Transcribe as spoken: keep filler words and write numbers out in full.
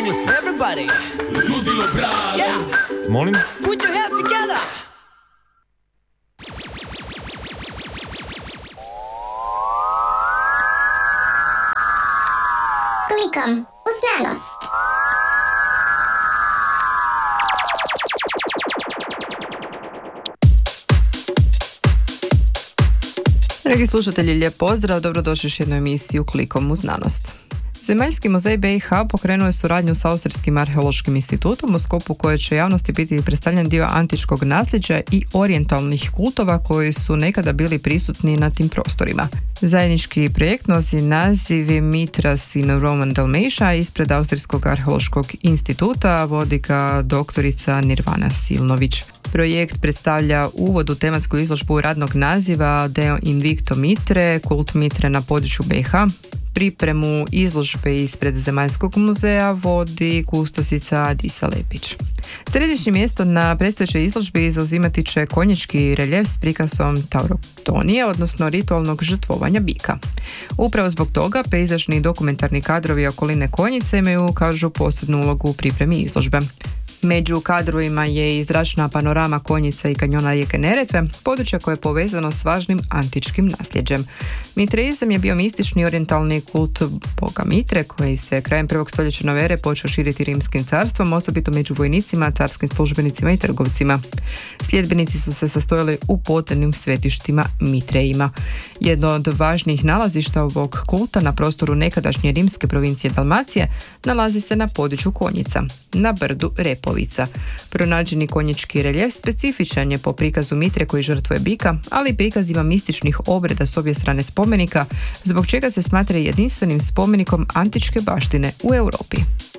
engleski. Everybody. Ludilo, brale. Yeah. Molim? Put your hands together. Klikom u znanost. Dragi slušatelji, lijep pozdrav, dobrodošli u jednu emisiju Klikom u znanost. Zemaljski muzej B i H pokrenuo je suradnju sa Austrijskim arheološkim institutom u sklopu koje će javnosti biti predstavljen dio antičkog nasljeđa i orijentalnih kultova koji su nekada bili prisutni na tim prostorima. Zajednički projekt nosi naziv Mitras in Roman Dalmatia ispred Austrijskog arheološkog instituta, vodi ga doktorica Nirvana Silnović. Projekt predstavlja uvod u tematsku izložbu radnog naziva Deo Invicto Mitre, kult Mitre na području B i H. Pripremu izložbe ispred Zemaljskog muzeja vodi kustosica Disa Lepić. Središnje mjesto na predstojećoj izložbi zauzimati će konjički reljef s prikazom tauroktonije, odnosno ritualnog žrtvovanja bika. Upravo zbog toga pejzažni i dokumentarni kadrovi okoline konjice imaju, kažu, posebnu ulogu u pripremi izložbe. Među kadrovima je i zračna panorama konjica i kanjona rijeke Neretve, područje koje je povezano s važnim antičkim nasljeđem. Mitreizam je bio mistični orijentalni kult boga Mitre, koji se krajem prvog stoljeća nove ere počeo širiti rimskim carstvom, osobito među vojnicima, carskim službenicima i trgovcima. Sljedbenici su se sastojali u podzemnim svetištima Mitrejima. Jedno od važnijih nalazišta ovog kulta na prostoru nekadašnje rimske provincije Dalmacije nalazi se na području Konjica, na brdu Repovica. Pronađeni konjički reljef specifičan je po prikazu Mitre koji žrtvuje bika, ali i prikazima mističnih obreda s obje strane spomenika, zbog čega se smatra jedinstvenim spomenikom antičke baštine u Europi.